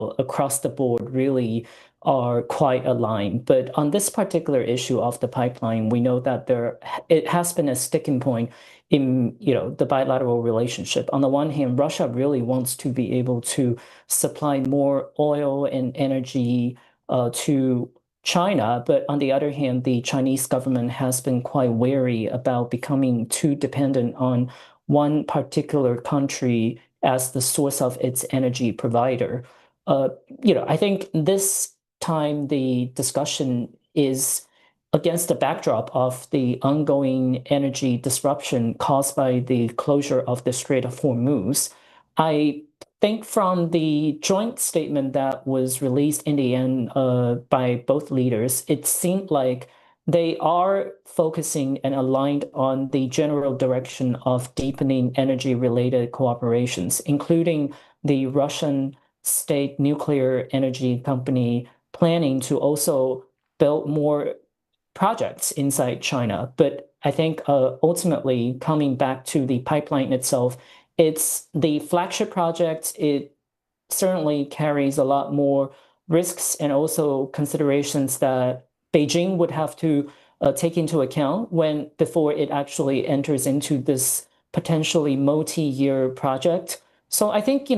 across the board really are quite aligned. But on this particular issue of the pipeline, we know that it has been a sticking point in, the bilateral relationship. On the one hand, Russia really wants to be able to supply more oil and energy to China, but on the other hand, the Chinese government has been quite wary about becoming too dependent on one particular country as the source of its energy provider. Uh, I think this time the discussion is against the backdrop of the ongoing energy disruption caused by the closure of the Strait of Hormuz. I think from the joint statement that was released in the end by both leaders, it seemed like they are focusing and aligned on the general direction of deepening energy-related cooperations, including the Russian state nuclear energy company planning to also build more projects inside China. But I think ultimately, coming back to the pipeline itself, it's the flagship project. It certainly carries a lot more risks and also considerations that Beijing would have to take into account before it actually enters into this potentially multi-year project. So I think,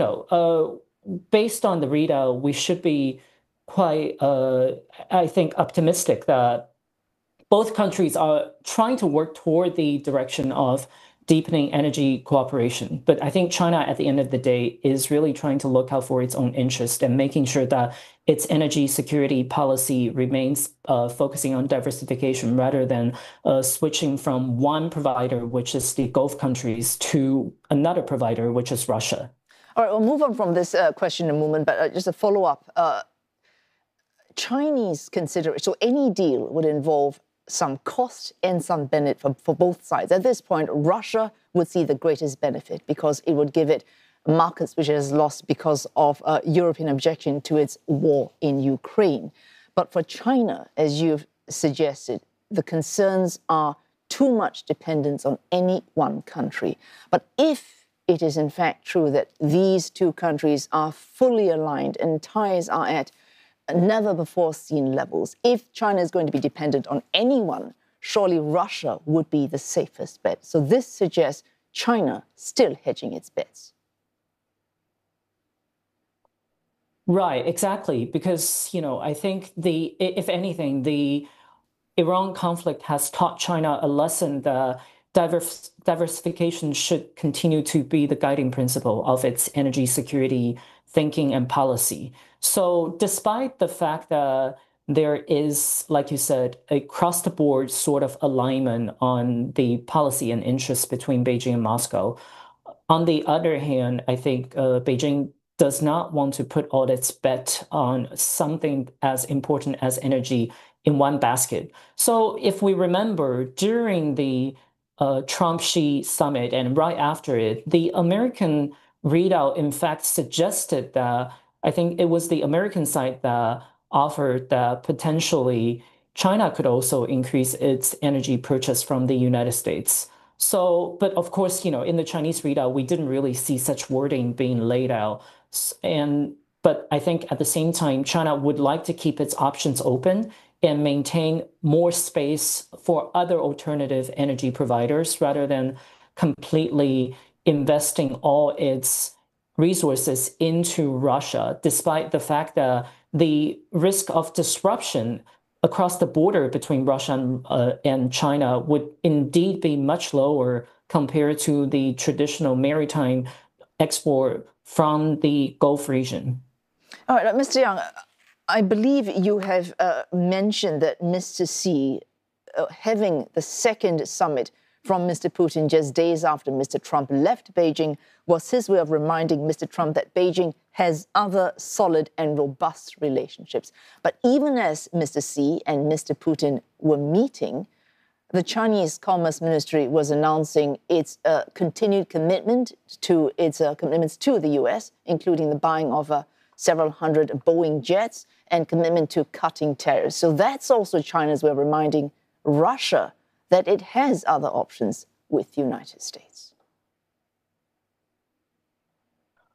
based on the readout, we should be quite, I think, optimistic that both countries are trying to work toward the direction of deepening energy cooperation. But I think China, at the end of the day, is really trying to look out for its own interest and making sure that its energy security policy remains focusing on diversification rather than switching from one provider, which is the Gulf countries, to another provider, which is Russia. All right, we'll move on from this question in a moment, but just a follow-up. Chinese consider so any deal would involve some cost and some benefit for both sides. At this point, Russia would see the greatest benefit because it would give it markets which it has lost because of European objection to its war in Ukraine. But for China, as you've suggested, the concerns are too much dependence on any one country. But if it is in fact true that these two countries are fully aligned and ties are at never before seen levels. If China is going to be dependent on anyone, surely Russia would be the safest bet. So this suggests China still hedging its bets. Right, exactly. Because, I think if anything, the Iran conflict has taught China a lesson that diversification should continue to be the guiding principle of its energy security thinking and policy. So despite the fact that there is, like you said, across the board sort of alignment on the policy and interests between Beijing and Moscow, on the other hand, I think Beijing does not want to put all its bet on something as important as energy in one basket. So if we remember, during the Trump-Xi summit and right after it, the American readout, in fact, suggested that I think it was the American side that offered that potentially China could also increase its energy purchase from the United States. So, but of course, in the Chinese readout, we didn't really see such wording being laid out. But I think at the same time, China would like to keep its options open and maintain more space for other alternative energy providers rather than completely investing all its resources into Russia, despite the fact that the risk of disruption across the border between Russia and China would indeed be much lower compared to the traditional maritime export from the Gulf region. All right, Mr. Yang, I believe you have mentioned that Mr. Xi having the second summit from Mr. Putin just days after Mr. Trump left Beijing was his way of reminding Mr. Trump that Beijing has other solid and robust relationships. But even as Mr. Xi and Mr. Putin were meeting, the Chinese Commerce Ministry was announcing its continued commitment to its commitments to the U.S., including the buying of several hundred Boeing jets and commitment to cutting tariffs. So that's also China's way of reminding Russia that it has other options with the United States.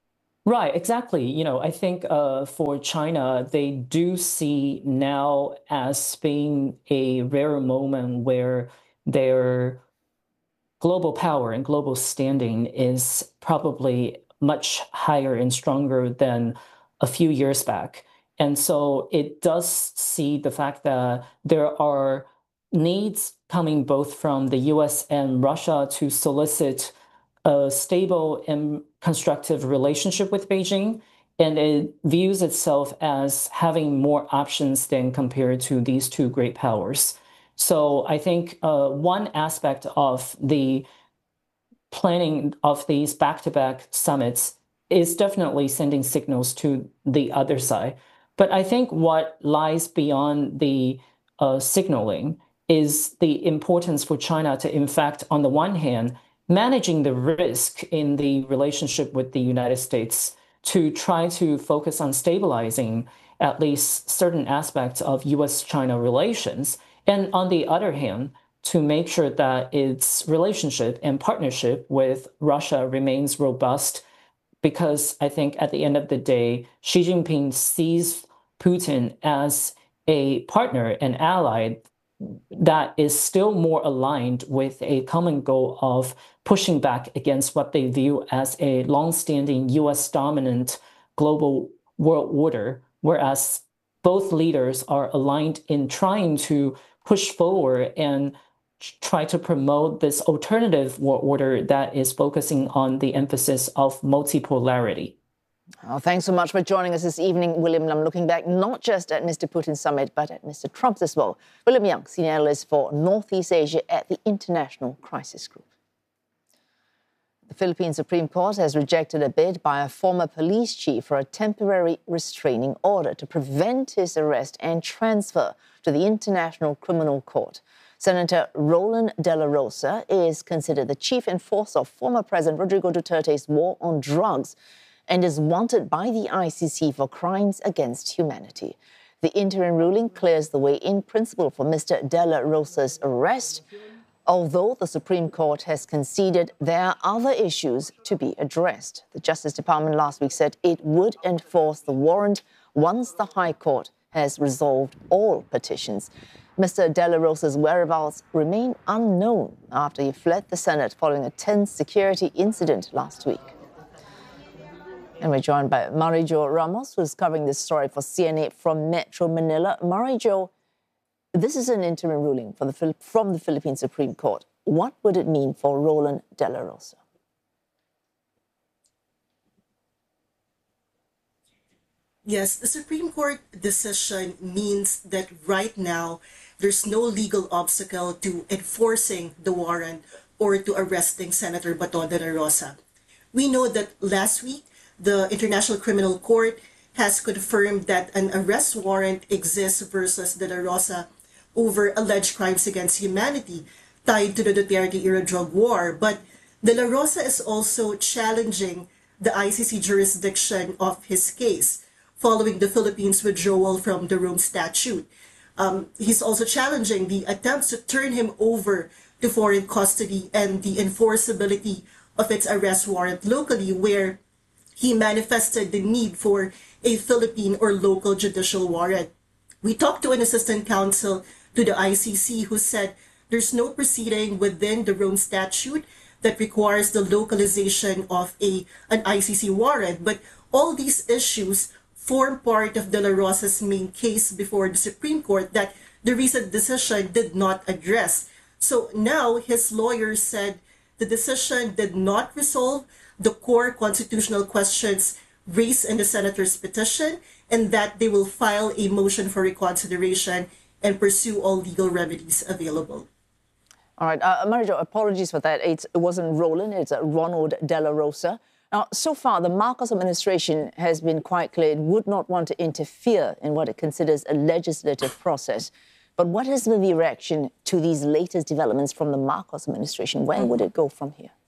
Right, exactly. I think for China, they do see now as being a rare moment where their global power and global standing is probably much higher and stronger than a few years back. And so it does see the fact that there are needs coming both from the US and Russia to solicit a stable and constructive relationship with Beijing. And it views itself as having more options than compared to these two great powers. So I think one aspect of the planning of these back-to-back summits is definitely sending signals to the other side. But I think what lies beyond the signaling is the importance for China to, in fact, on the one hand, managing the risk in the relationship with the United States to try to focus on stabilizing at least certain aspects of US-China relations. And on the other hand, to make sure that its relationship and partnership with Russia remains robust, because I think at the end of the day, Xi Jinping sees Putin as a partner and ally that is still more aligned with a common goal of pushing back against what they view as a longstanding US dominant global world order, whereas both leaders are aligned in trying to push forward and try to promote this alternative world order that is focusing on the emphasis of multipolarity. Oh, thanks so much for joining us this evening, William Lam, looking back not just at Mr. Putin's summit, but at Mr. Trump's as well. William Young, senior analyst for Northeast Asia at the International Crisis Group. The Philippine Supreme Court has rejected a bid by a former police chief for a temporary restraining order to prevent his arrest and transfer to the International Criminal Court. Senator Roland De La Rosa is considered the chief enforcer of former President Rodrigo Duterte's war on drugs and is wanted by the ICC for crimes against humanity. The interim ruling clears the way in principle for Mr. De La Rosa's arrest, although the Supreme Court has conceded there are other issues to be addressed. The Justice Department last week said it would enforce the warrant once the High Court has resolved all petitions. Mr. De La Rosa's whereabouts remain unknown after he fled the Senate following a tense security incident last week. And we're joined by Marijo Ramos, who's covering this story for CNA from Metro Manila. Marijo, this is an interim ruling from the Philippine Supreme Court. What would it mean for Roland De La Rosa? Yes, the Supreme Court decision means that right now there's no legal obstacle to enforcing the warrant or to arresting Senator Bato de la Rosa. We know that last week, the International Criminal Court has confirmed that an arrest warrant exists versus De La Rosa over alleged crimes against humanity tied to the Duterte-era drug war. But De La Rosa is also challenging the ICC jurisdiction of his case following the Philippines' withdrawal from the Rome Statute. He's also challenging the attempts to turn him over to foreign custody and the enforceability of its arrest warrant locally, where he manifested the need for a Philippine or local judicial warrant. We talked to an assistant counsel to the ICC who said there's no proceeding within the Rome Statute that requires the localization of an ICC warrant, but all these issues form part of De La Rosa's main case before the Supreme Court that the recent decision did not address. So now his lawyers said the decision did not resolve the core constitutional questions raised in the senator's petition, and that they will file a motion for reconsideration and pursue all legal remedies available. All right, Marijo, apologies for that. It wasn't Roland, it's Ronald De La Rosa. Now, so far, the Marcos administration has been quite clear it would not want to interfere in what it considers a legislative process. But what has been the reaction to these latest developments from the Marcos administration? Where would it go from here?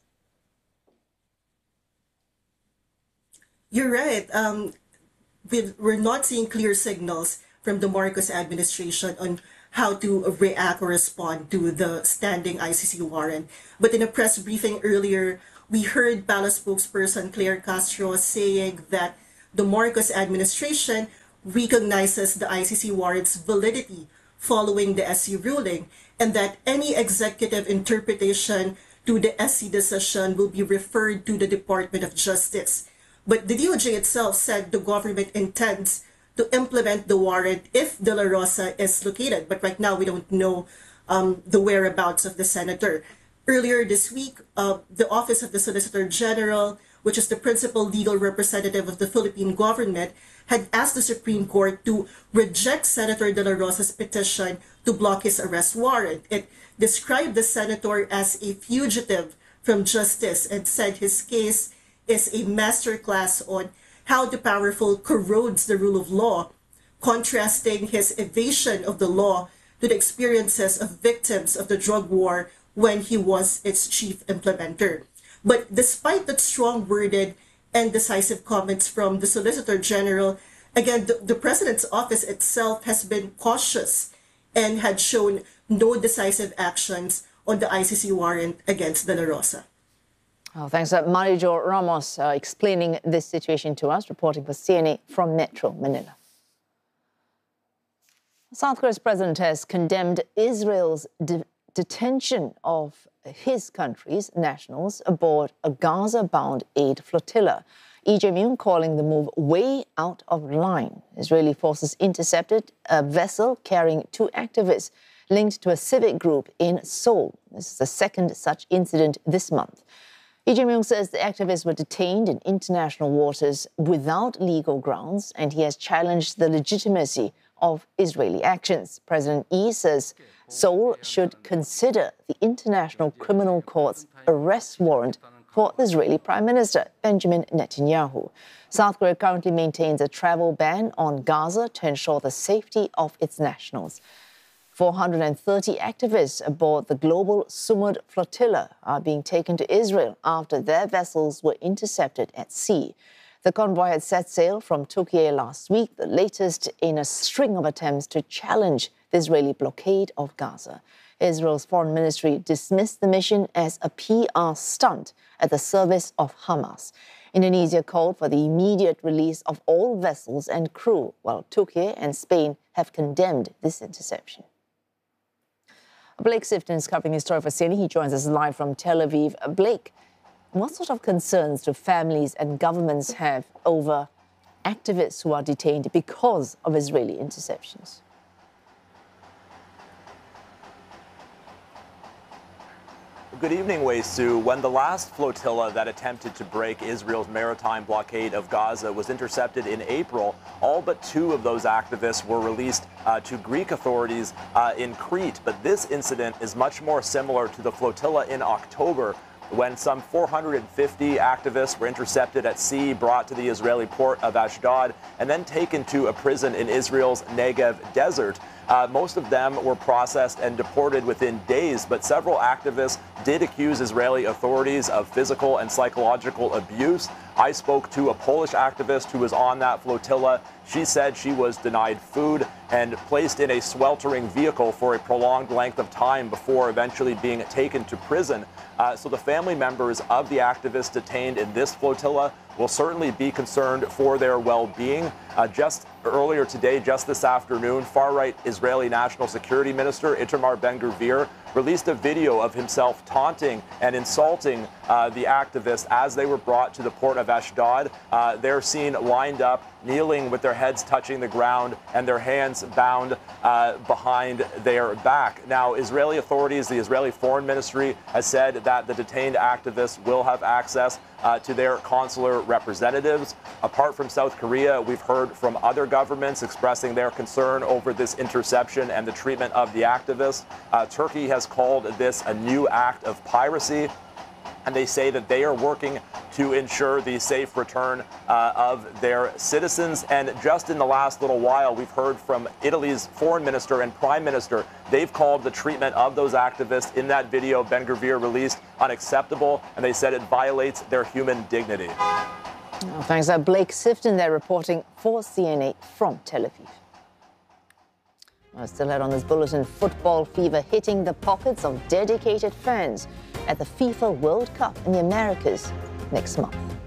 You're right. We're not seeing clear signals from the Marcos administration on how to react or respond to the standing ICC warrant. But in a press briefing earlier we heard Palace spokesperson Claire Castro saying that the Marcos administration recognizes the ICC warrant's validity following the SC ruling, and that any executive interpretation to the SC decision will be referred to the Department of Justice. But the DOJ itself said the government intends to implement the warrant if De La Rosa is located. But right now, we don't know the whereabouts of the senator. Earlier this week, the Office of the Solicitor General, which is the principal legal representative of the Philippine government, had asked the Supreme Court to reject Senator De La Rosa's petition to block his arrest warrant. It described the senator as a fugitive from justice and said his case is a masterclass on how the powerful corrodes the rule of law, contrasting his evasion of the law to the experiences of victims of the drug war when he was its chief implementer. But despite the strong-worded and decisive comments from the Solicitor General, again, the President's office itself has been cautious and had shown no decisive actions on the ICC warrant against De La Rosa. Oh, thanks, Marijo Ramos, explaining this situation to us, reporting for CNA from Metro Manila. South Korea's president has condemned Israel's detention of his country's nationals aboard a Gaza-bound aid flotilla. Lee Jae-myung calling the move way out of line. Israeli forces intercepted a vessel carrying 2 activists linked to a civic group in Seoul. This is the second such incident this month. Lee Jae-myung says the activists were detained in international waters without legal grounds, and he has challenged the legitimacy of Israeli actions. President Lee says Seoul should consider the International Criminal Court's arrest warrant for the Israeli Prime Minister, Benjamin Netanyahu. South Korea currently maintains a travel ban on Gaza to ensure the safety of its nationals. 430 activists aboard the global Sumud flotilla are being taken to Israel after their vessels were intercepted at sea. The convoy had set sail from Turkey last week, the latest in a string of attempts to challenge the Israeli blockade of Gaza. Israel's foreign ministry dismissed the mission as a PR stunt at the service of Hamas. Indonesia called for the immediate release of all vessels and crew, while Turkey and Spain have condemned this interception. Blake Sifton is covering this story for CNN. He joins us live from Tel Aviv. Blake, what sort of concerns do families and governments have over activists who are detained because of Israeli interceptions? Good evening, Wei Su. When the last flotilla that attempted to break Israel's maritime blockade of Gaza was intercepted in April, all but 2 of those activists were released to Greek authorities in Crete. But this incident is much more similar to the flotilla in October, when some 450 activists were intercepted at sea, brought to the Israeli port of Ashdod, and then taken to a prison in Israel's Negev desert. Most of them were processed and deported within days, but several activists did accuse Israeli authorities of physical and psychological abuse. I spoke to a Polish activist who was on that flotilla. She said she was denied food and placed in a sweltering vehicle for a prolonged length of time before eventually being taken to prison. So the family members of the activists detained in this flotilla will certainly be concerned for their well-being. Just earlier today, just this afternoon, far-right Israeli National Security Minister Itamar Ben-Gvir released a video of himself taunting and insulting the activists as they were brought to the port of Ashdod. They're seen lined up, kneeling with their heads touching the ground and their hands bound behind their back. Now, Israeli authorities, the Israeli Foreign Ministry, has said that the detained activists will have access to their consular representatives. Apart from South Korea, we've heard from other governments expressing their concern over this interception and the treatment of the activists. Turkey has called this a new act of piracy, and they say that they are working to ensure the safe return of their citizens. And just in the last little while, we've heard from Italy's foreign minister and prime minister. They've called the treatment of those activists in that video Ben-Gvir released unacceptable, and they said it violates their human dignity. Oh, thanks. Blake Sifton there reporting for CNA from Tel Aviv. Still ahead on this bulletin, football fever hitting the pockets of dedicated fans at the FIFA World Cup in the Americas next month.